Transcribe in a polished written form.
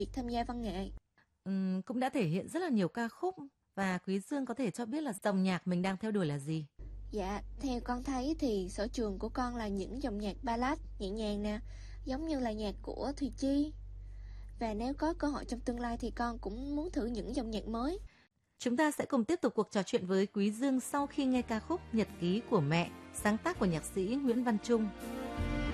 việc tham gia văn nghệ. Cũng đã thể hiện rất là nhiều ca khúc và Quý Dương có thể cho biết là dòng nhạc mình đang theo đuổi là gì? Dạ, theo con thấy thì sở trường của con là những dòng nhạc ballad nhẹ nhàng nè, giống như là nhạc của Thùy Chi. Và nếu có cơ hội trong tương lai thì con cũng muốn thử những dòng nhạc mới. Chúng ta sẽ cùng tiếp tục cuộc trò chuyện với Quý Dương sau khi nghe ca khúc Nhật ký của mẹ, sáng tác của nhạc sĩ Nguyễn Văn Trung.